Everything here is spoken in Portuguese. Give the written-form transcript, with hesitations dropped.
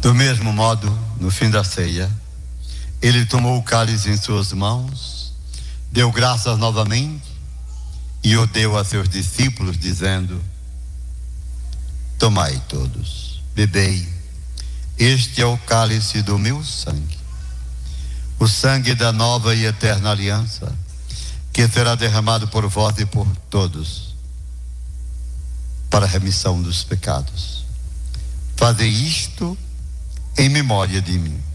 Do mesmo modo, no fim da ceia, ele tomou o cálice em suas mãos, deu graças novamente e o deu a seus discípulos, dizendo: tomai todos, bebei, este é o cálice do meu sangue, o sangue da nova e eterna aliança, que será derramado por vós e por todos, para a remissão dos pecados. Fazei isto em memória de mim.